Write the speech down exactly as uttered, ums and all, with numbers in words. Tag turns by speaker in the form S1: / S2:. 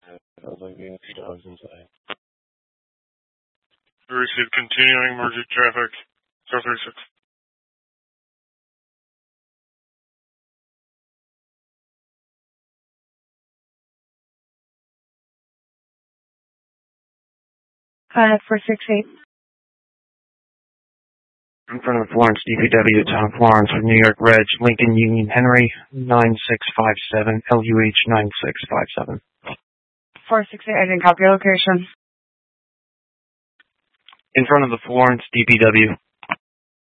S1: I was like being two dogs inside.
S2: We received continuing emergency traffic, four three six.
S3: Five four six eight.
S4: In front of the Florence D P W, Tom Florence with New York Reg, Lincoln Union Henry, nine six five seven, L U H nine six five seven.
S3: four six eight, I didn't copy your location.
S4: In front of the Florence D P W.